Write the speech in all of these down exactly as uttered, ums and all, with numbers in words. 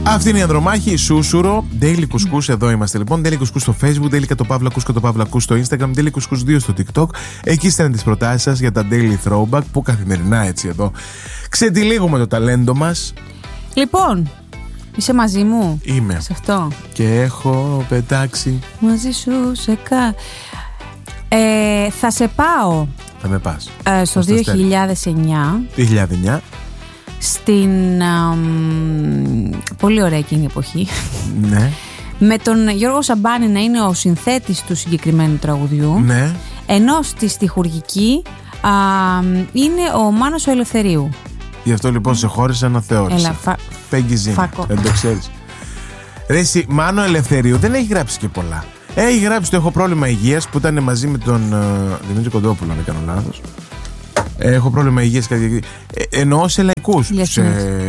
Αυτή είναι η Ανδρομάχη, Σούσουρο, Daily Κουσκούς. Εδώ είμαστε λοιπόν. Daily Κουσκούς στο Facebook, Daily Κατοπαύλα και το Παύλα στο Instagram, Daily Κουσκούς δύο στο TikTok. Εκεί στέλνετε τις προτάσεις σας για τα Daily Throwback που καθημερινά έτσι εδώ ξετυλίγουμε το ταλέντο μας. Λοιπόν, είσαι μαζί μου? Είμαι. Σε αυτό. Και έχω πετάξει μαζί σου σε κα... Ε, θα σε πάω. Θα με πας ε, Στο δύο χιλιάδες εννιά. δύο χιλιάδες εννιά. Στην α, μ, πολύ ωραία εκείνη η εποχή. Ναι. Με τον Γιώργο Σαμπάνη να είναι ο συνθέτης του συγκεκριμένου τραγουδιού. Ναι. Ενώ στη στιχουργική α, είναι ο Μάνος ο Ελευθερίου. Γι' αυτό λοιπόν σε χώρισα να θεώρησα. Έλα, φα... Φεγγιζίνα. Δεν το ξέρεις. Ρε εσύ, Μάνο Ελευθερίου δεν έχει γράψει και πολλά. Έχει γράψει το Έχω πρόβλημα υγείας που ήταν μαζί με τον uh, Δημήτρη Κοντόπουλο, αν δεν κάνω λάθος. Έχω πρόβλημα υγείας. Ε, εννοώ σε λαϊκούς. Σε...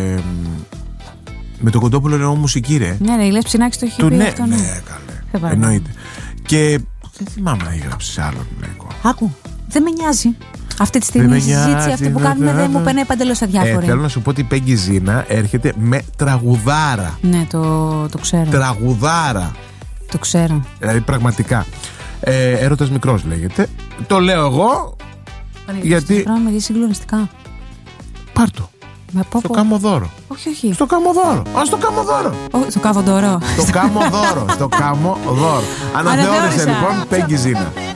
Με τον Κοντόπουλο εννοώ μουσική, ρε. Ναι, ρε, η Λες Ψινάκης το έχει του, πει ναι, αυτό. Ναι, καλέ. Εννοείται. Και δεν θυμάμαι να έχει γράψει σε άλλο λαϊκό. Άκου, δεν με νοιάζει. Αυτή τη στιγμή η συζήτηση αυτή που κάνουμε δεν μου παίρνει παντελώς αδιάφορη. Ε, θέλω να σου πω ότι η Πέγγι Ζίνα έρχεται με τραγουδάρα. Ναι, το, το ξέρω. Τραγουδάρα. Το ξέρω. Δηλαδή πραγματικά. Ε, Έρωτας μικρός λέγεται. Το λέω εγώ. Γιατί. Αυτό πράγμα με συγκλονιστικά. Πάρ' το. Στο Καμοδόρο. Όχι, όχι. Στο Καμοδόρο. Α, στο Καμοδόρο. Στο Καβοντόρο. Στο Καμοδόρο. Στο Καμοδόρο. Αναθεώρησε λοιπόν Πέγγι Ζίνα.